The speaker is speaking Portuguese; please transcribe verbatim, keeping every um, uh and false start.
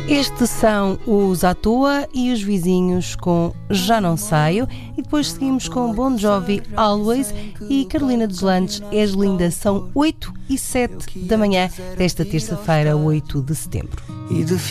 Estes são os À Toa e os Vizinhos com Já Não Saio, e depois seguimos com Bon Jovi, Always, e Carolina Deslandes, És Linda. São oito e sete da manhã desta terça-feira, oito de setembro.